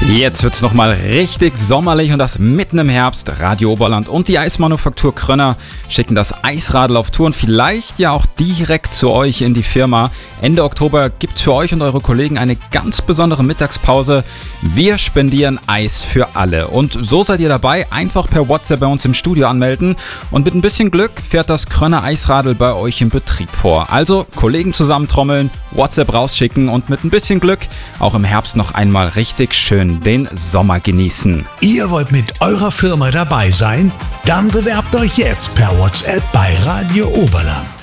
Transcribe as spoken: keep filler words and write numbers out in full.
Jetzt wird's nochmal richtig sommerlich und das mitten im Herbst. Radio Oberland und die Eismanufaktur Krönner schicken das Eisradl auf Tour und vielleicht ja auch direkt zu euch in die Firma. Ende Oktober gibt's für euch und eure Kollegen eine ganz besondere Mittagspause. Wir spendieren Eis für alle und so seid ihr dabei. Einfach per WhatsApp bei uns im Studio anmelden und mit ein bisschen Glück fährt das Krönner Eisradl bei euch im Betrieb vor. Also Kollegen zusammentrommeln, WhatsApp rausschicken und mit ein bisschen Glück auch im Herbst noch einmal richtig schön den Sommer genießen. Ihr wollt mit eurer Firma dabei sein? Dann bewerbt euch jetzt per WhatsApp bei Radio Oberland.